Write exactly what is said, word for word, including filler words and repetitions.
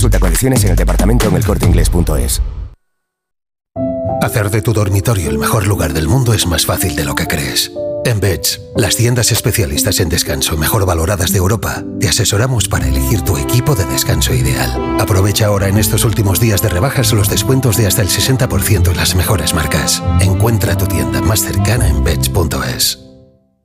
Consulta condiciones en el departamento en el corte inglés punto es. Hacer de tu dormitorio el mejor lugar del mundo es más fácil de lo que crees. En Beds, las tiendas especialistas en descanso mejor valoradas de Europa, te asesoramos para elegir tu equipo de descanso ideal. Aprovecha ahora en estos últimos días de rebajas los descuentos de hasta el sesenta por ciento en las mejores marcas. Encuentra tu tienda más cercana en beds punto es.